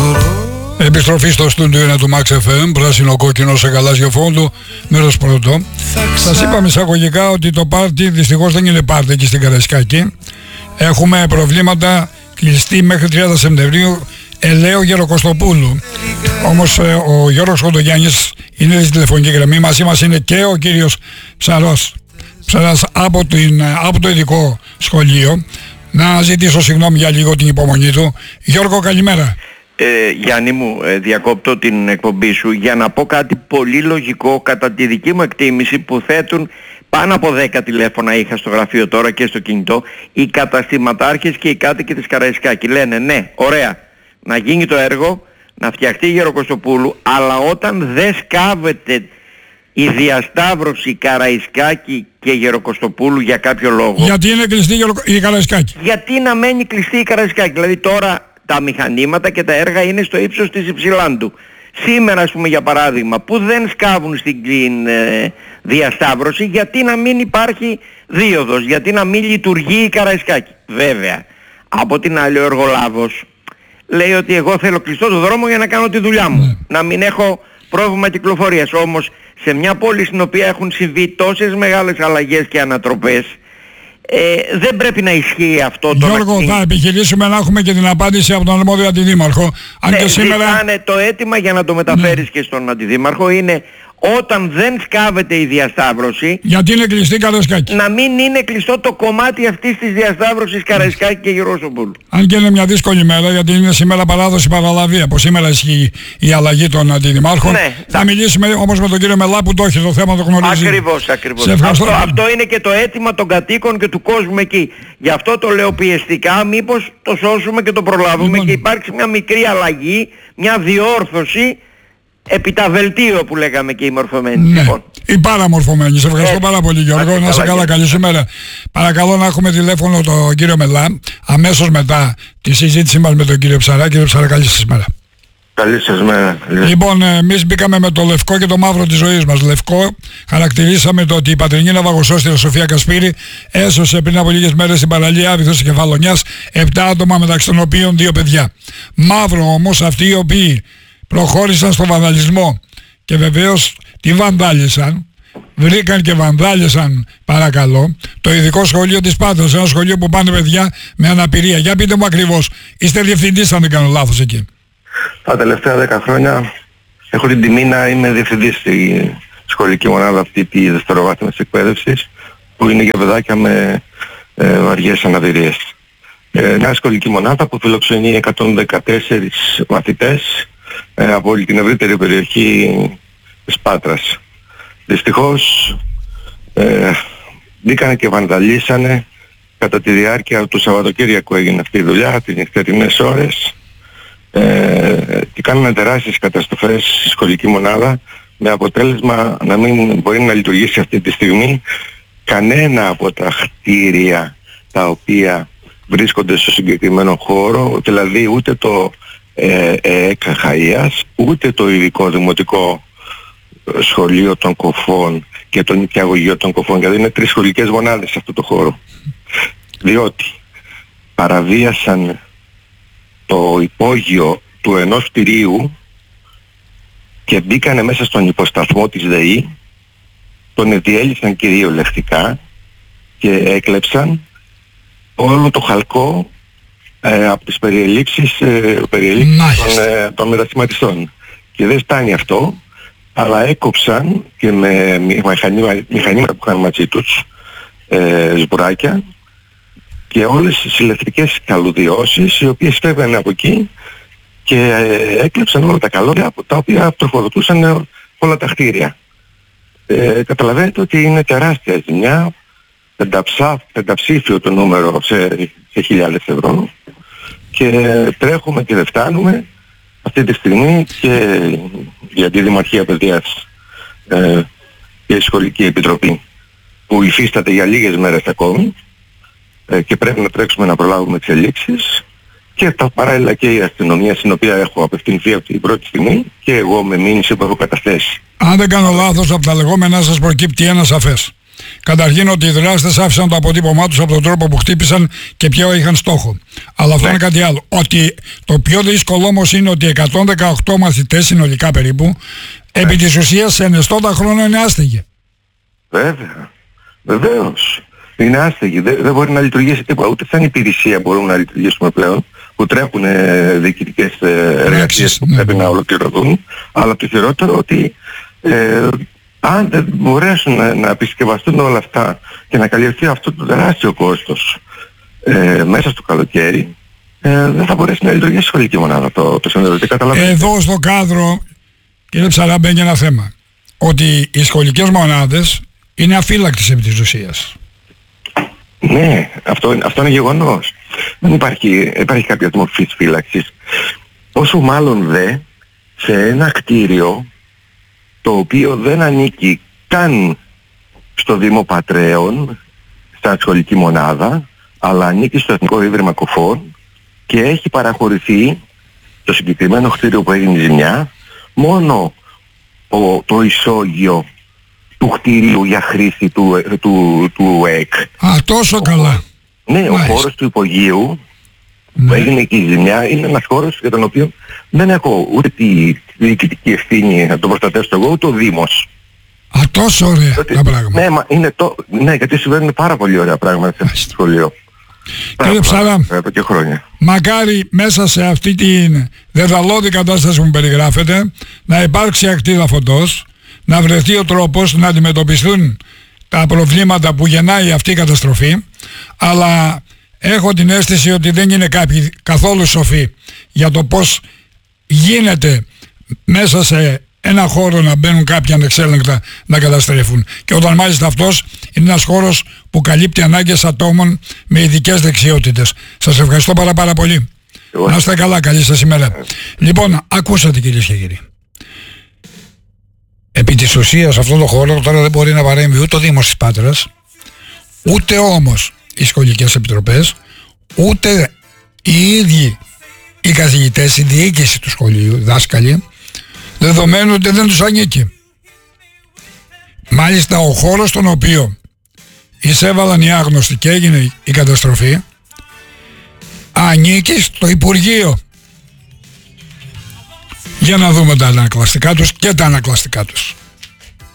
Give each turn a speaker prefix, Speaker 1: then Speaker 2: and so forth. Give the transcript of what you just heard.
Speaker 1: Επιστροφή στο στούντιο είναι του Max FM, πράσινο κόκκινο σε γαλάζιο φόντο, μέρος πρώτο. Σας είπαμε εισαγωγικά ότι το πάρτι δυστυχώς δεν είναι πάρτι εκεί στην Καραϊσκάκη. Έχουμε προβλήματα, κλειστή μέχρι 30 Σεπτεμβρίου, ελαίο Γεροκοστοπούλου. Όμως ο Γιώργος Κοντογιάννης είναι στη τηλεφωνική γραμμή, μαζί μας είναι και ο κύριος Ψαράς από το ειδικό σχολείο. Να ζητήσω συγγνώμη για λίγο την υπομονή του. Γιώργο, καλημέρα.
Speaker 2: Γιάννη μου, διακόπτω την εκπομπή σου για να πω κάτι πολύ λογικό κατά τη δική μου εκτίμηση που θέτουν πάνω από 10 τηλέφωνα είχα στο γραφείο τώρα και στο κινητό οι καταστηματάρχες και οι κάτοικοι της Καραϊσκάκη. Λένε ναι, ωραία, να γίνει το έργο, να φτιαχτεί η Γεροκοστοπούλου, αλλά όταν δεν σκάβεται η διασταύρωση Καραϊσκάκη και Γεροκοστοπούλου για κάποιο λόγο.
Speaker 1: Γιατί είναι κλειστή η Καραϊσκάκη?
Speaker 2: Γιατί να μένει κλειστή η Καραϊσκάκη? Δηλαδή τώρα τα μηχανήματα και τα έργα είναι στο ύψος της Υψηλάντου. Σήμερα, ας πούμε, για παράδειγμα, που δεν σκάβουν στην διασταύρωση, γιατί να μην υπάρχει δίωδος, γιατί να μην λειτουργεί η Καραϊσκάκη? Βέβαια, από την άλλη ο εργολάβος λέει ότι εγώ θέλω κλειστό το δρόμο για να κάνω τη δουλειά μου, να μην έχω πρόβλημα κυκλοφορίας. Όμως σε μια πόλη στην οποία έχουν συμβεί τόσες μεγάλες αλλαγές και ανατροπές, δεν πρέπει να ισχύει αυτό το.
Speaker 1: Γιώργο, θα επιχειρήσουμε να έχουμε και την απάντηση από τον αρμόδιο αντιδήμαρχο. Αν και σήμερα
Speaker 2: ζητάνε το αίτημα για να το μεταφέρεις και στον αντιδήμαρχο είναι όταν δεν σκάβεται η διασταύρωση,
Speaker 1: γιατί είναι κλειστή Καραϊσκάκη,
Speaker 2: να μην είναι κλειστό το κομμάτι αυτής της διασταύρωσης Καραϊσκάκη και Γεροκοστοπούλου.
Speaker 1: Αν και είναι μια δύσκολη μέρα, γιατί είναι σήμερα παράδοση παραλαβή. Από σήμερα ισχύει η αλλαγή των αντιδημάρχων. Ναι, θα μιλήσουμε όμως με τον κύριο Μελά που το έχει το θέμα, το γνωρίζει.
Speaker 2: Ακριβώς. Αυτό είναι και το αίτημα των κατοίκων και του κόσμου εκεί. Γι' αυτό το λέω πιεστικά, μήπως το σώσουμε και το προλάβουμε και υπάρξει μια μικρή αλλαγή, μια διόρθωση επί τα βελτίο που λέγαμε και οι μορφωμένοι.
Speaker 1: Ναι, λοιπόν, οι παραμορφωμένοι. Σε ευχαριστώ πάρα πολύ, Γιώργο. Να είσαι καλά, καλή σήμερα. Παρακαλώ να έχουμε τηλέφωνο τον κύριο Μελά αμέσως μετά τη συζήτησή μας με τον κύριο Ψαρά. Κύριε Ψαρά, καλή σας μέρα.
Speaker 3: Καλή σας μέρα.
Speaker 1: Λοιπόν, εμείς μπήκαμε με το λευκό και το μαύρο της ζωής μας. Λευκό, χαρακτηρίσαμε το ότι η πατρινή ναυαγοσώστηρα Σοφία Κασπύρη έσωσε πριν από λίγες μέρες στην παραλία Άβυθος και Κεφαλονιάς 7 άτομα, μεταξύ των οποίων 2 παιδιά. Μαύρο όμως αυτοί οι οποίοι προχώρησαν στο βανδαλισμό και βεβαίως τη βανδάλισαν, βρήκαν και βανδάλισαν, παρακαλώ, το ειδικό σχολείο της Πάτρας, ένα σχολείο που πάνε παιδιά με αναπηρία. Για πείτε μου ακριβώς, είστε διευθυντής αν δεν κάνω λάθος εκεί?
Speaker 3: Τα τελευταία 10 χρόνια έχω την τιμή να είμαι διευθυντής στη σχολική μονάδα αυτή τη δευτεροβάθμιας εκπαίδευσης, που είναι για παιδάκια με βαριές αναπηρίες. Μια σχολική μονάδα που φιλοξενεί 114 μαθητές από όλη την ευρύτερη περιοχή της Πάτρας. Δυστυχώς μπήκανε και βανδαλίσανε κατά τη διάρκεια του Σαββατοκύριακου, έγινε αυτή η δουλειά, τις νυχτερινές ώρες, και κάνανε τεράστιες καταστροφές στη σχολική μονάδα, με αποτέλεσμα να μην μπορεί να λειτουργήσει αυτή τη στιγμή κανένα από τα κτίρια τα οποία βρίσκονται στο συγκεκριμένο χώρο, δηλαδή ούτε το ΕΚΑΧΑΙΑΣ, ούτε το ειδικό δημοτικό σχολείο των Κοφών και το νηπιαγωγείο των Κοφών, γιατί είναι 3 σχολικές μονάδες σε αυτό το χώρο, διότι παραβίασαν το υπόγειο του ενός κτηρίου και μπήκανε μέσα στον υποσταθμό της ΔΕΗ, τον διέλυσαν κυριολεκτικά και έκλεψαν όλο το χαλκό από τις περιελήψεις των μετασχηματιστών. Και δεν φτάνει αυτό, αλλά έκοψαν και με μηχανήματα που είχαν μαζί τους, σμπουράκια, και όλες τις ηλεκτρικές καλωδιώσεις οι οποίες φεύγανε από εκεί και έκλεψαν όλα τα καλώδια τα οποία τροφοδοτούσαν όλα τα κτίρια. Καταλαβαίνετε ότι είναι τεράστια ζημιά, πενταψήφιο το νούμερο σε χιλιάδες ευρώ, και τρέχουμε και δεν φτάνουμε αυτή τη στιγμή και για τη Δημαρχία Παιδείας και η Σχολική Επιτροπή που υφίσταται για λίγες μέρες ακόμη, και πρέπει να τρέξουμε να προλάβουμε εξελίξεις, και τα παράλληλα και η αστυνομία, στην οποία έχω απευθυνθεί από την πρώτη στιγμή και εγώ με μήνυση που έχω καταθέσει.
Speaker 1: Αν δεν κάνω λάθος, από τα λεγόμενά σας προκύπτει ένα σαφές. Καταρχήν ότι οι δράστες άφησαν το αποτύπωμά τους από τον τρόπο που χτύπησαν και ποιο είχαν στόχο. Αλλά αυτό είναι κάτι άλλο. Ότι το πιο δύσκολο όμως είναι ότι 118 μαθητές συνολικά περίπου, επί της ουσίας σε ενεστώτα χρόνο είναι άστεγοι.
Speaker 3: Βέβαια. Βεβαίως. Είναι άστεγοι. Δεν μπορεί να λειτουργήσει τίποτα. Ούτε σαν υπηρεσία μπορούμε να λειτουργήσουμε πλέον, που τρέχουν διοικητικές εργασίες που πρέπει να ολοκληρωθούν. Αλλά το χειρότερο ότι αν δεν μπορέσουν να επισκευαστούν όλα αυτά και να καλυφθεί αυτό το τεράστιο κόστος μέσα στο καλοκαίρι, δεν θα μπορέσει να λειτουργήσει η σχολική μονάδα το συνδεδοτικό.
Speaker 1: Εδώ στο κάδρο, κύριε Ψαρά, μπαίνει ένα θέμα. Ότι οι σχολικές μονάδες είναι αφύλακτες επί της ουσίας.
Speaker 3: Ναι, αυτό είναι γεγονός. Δεν υπάρχει κάποια μορφή φύλαξης. Όσο μάλλον δε σε ένα κτίριο το οποίο δεν ανήκει καν στο Δήμο Πατρέων, στα σχολική μονάδα, αλλά ανήκει στο Εθνικό Ίδρυμα Κοφών και έχει παραχωρηθεί το συγκεκριμένο κτίριο που έγινε ζημιά μόνο το ισόγειο του κτίριου για χρήση του ΕΚ.
Speaker 1: Τόσο καλά.
Speaker 3: Ναι, ο χώρος του υπογείου που έγινε εκεί η ζημιά είναι ένας χώρος για τον οποίο δεν έχω ούτε τη διοικητική ευθύνη να τον προστατεύσω εγώ, ούτε ο Δήμος.
Speaker 1: Τόσο ωραία τα πράγματα.
Speaker 3: Ναι, γιατί συμβαίνουν πάρα πολύ ωραία πράγματα σε σχολείο.
Speaker 1: Κύριε Ψαρά,
Speaker 3: και χρόνια.
Speaker 1: Μακάρι μέσα σε αυτή την δεδαλώδη κατάσταση που περιγράφεται να υπάρξει ακτίδα φωτός, να βρεθεί ο τρόπος να αντιμετωπιστούν τα προβλήματα που γεννάει αυτή η καταστροφή, αλλά έχω την αίσθηση ότι δεν είναι κάποιοι καθόλου σοφοί για το πώς γίνεται μέσα σε ένα χώρο να μπαίνουν κάποιοι ανεξέλεγκτα να καταστρέφουν. Και όταν μάλιστα αυτός είναι ένας χώρος που καλύπτει ανάγκες ατόμων με ειδικές δεξιότητες. Σας ευχαριστώ πάρα πολύ. Να είστε καλά, καλή σας ημέρα. Λοιπόν, ακούσατε κυρίες και κύριοι. Επί της ουσίας αυτό το χώρο τώρα δεν μπορεί να παρέμβει ούτε ο Δήμος της Πάτρας, ούτε όμως οι σχολικές επιτροπές, ούτε οι ίδιοι οι καθηγητές, η διοίκηση του σχολείου, οι δάσκαλοι, δεδομένου ότι δεν τους ανήκει. Μάλιστα ο χώρος στον οποίο εισέβαλαν οι άγνωστοι και έγινε η καταστροφή ανήκει στο Υπουργείο. Για να δούμε τα ανακλαστικά τους και τα ανακλαστικά τους.